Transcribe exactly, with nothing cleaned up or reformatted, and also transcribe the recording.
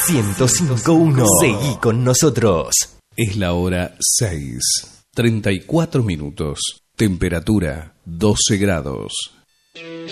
ciento cinco punto uno. Seguí con nosotros. Es la hora seis, treinta y cuatro minutos. Temperatura doce grados.